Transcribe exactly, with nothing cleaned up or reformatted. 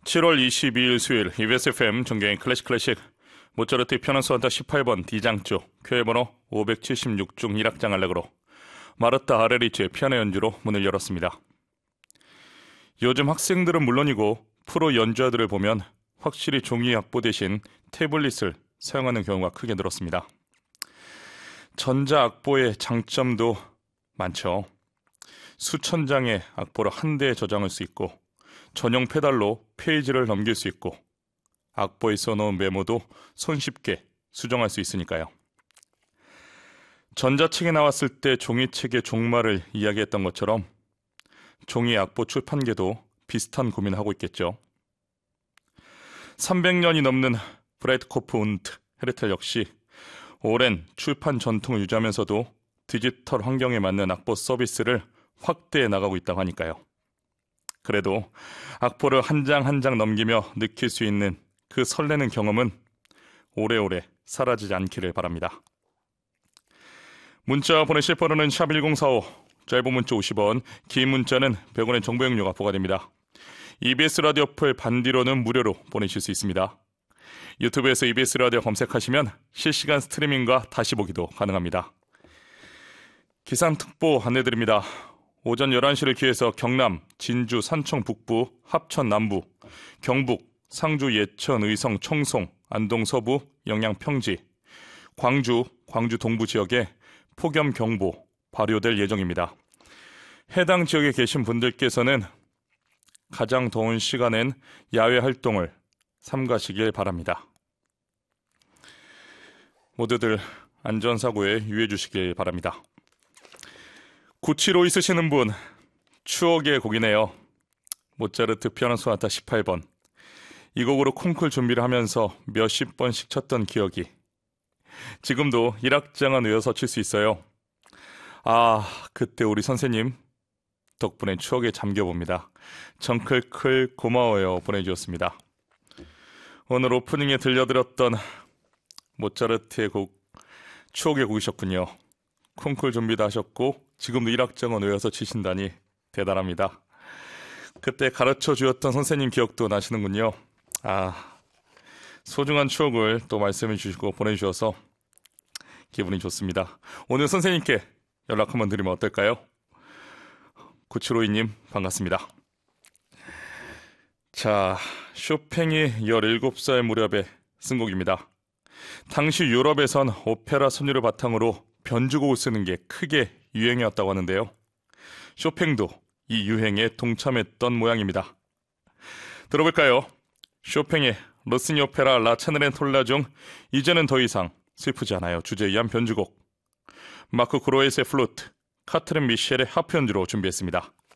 칠월 이십이일 수요일 이비에스 에프엠 정경의 클래식 클래식 모차르트 피아노 소나타 십팔 번 D장조 쾌해번호 오백칠십육 중 일 악장 알레그로 마르타 아레리치의 피아노 연주로 문을 열었습니다. 요즘 학생들은 물론이고 프로 연주자들을 보면 확실히 종이 악보 대신 태블릿을 사용하는 경우가 크게 늘었습니다. 전자 악보의 장점도 많죠. 수천 장의 악보를 한 대에 저장할 수 있고 전용 페달로 페이지를 넘길 수 있고 악보에 써놓은 메모도 손쉽게 수정할 수 있으니까요. 전자책이 나왔을 때 종이책의 종말을 이야기했던 것처럼 종이 악보 출판계도 비슷한 고민을 하고 있겠죠. 삼백 년이 넘는 브라이트코프 운트 헤르텔 역시 오랜 출판 전통을 유지하면서도 디지털 환경에 맞는 악보 서비스를 확대해 나가고 있다고 하니까요. 그래도 악보를 한 장 한 장 넘기며 느낄 수 있는 그 설레는 경험은 오래오래 사라지지 않기를 바랍니다. 문자 보내실 번호는 샵 일공사오, 짧은 문자 오십 원, 긴 문자는 백 원의 정보 이용료가 부과됩니다. 이비에스 라디오 어플 반디로는 무료로 보내실 수 있습니다. 유튜브에서 이비에스 라디오 검색하시면 실시간 스트리밍과 다시 보기도 가능합니다. 기상특보 안내드립니다. 오전 열한 시를 기해서 경남, 진주, 산청 북부, 합천 남부, 경북, 상주, 예천, 의성, 청송, 안동 서부, 영양 평지, 광주, 광주 동부 지역에 폭염경보 발효될 예정입니다. 해당 지역에 계신 분들께서는 가장 더운 시간엔 야외 활동을 삼가시길 바랍니다. 모두들 안전사고에 유의해 주시길 바랍니다. 구칠오 있으시는 분, 추억의 곡이네요. 모차르트 피아노 소나타 십팔 번. 이 곡으로 콩쿨 준비를 하면서 몇십 번씩 쳤던 기억이 지금도 일 악장은 외워서 칠 수 있어요. 아, 그때 우리 선생님 덕분에 추억에 잠겨봅니다. 정클클 고마워요 보내주셨습니다. 오늘 오프닝에 들려드렸던 모차르트의 곡, 추억의 곡이셨군요. 콩쿨 준비도 하셨고 지금도 일 악장은 외워서 치신다니 대단합니다. 그때 가르쳐 주었던 선생님 기억도 나시는군요. 아, 소중한 추억을 또 말씀해 주시고 보내주셔서 기분이 좋습니다. 오늘 선생님께 연락 한번 드리면 어떨까요? 구칠오이 님 반갑습니다. 자, 쇼팽이 열일곱 살 무렵에 쓴 곡입니다. 당시 유럽에선 오페라 선율을 바탕으로 변주곡을 쓰는 게 크게 유행이었다고 하는데요. 쇼팽도 이 유행에 동참했던 모양입니다. 들어볼까요? 쇼팽의 로시니 오페라 라 체네렌톨라 중 이제는 더 이상 슬프지 않아요 주제에 의한 변주곡, 마크 그로에스의 플루트, 카트린 미셸의 하프 연주로 준비했습니다.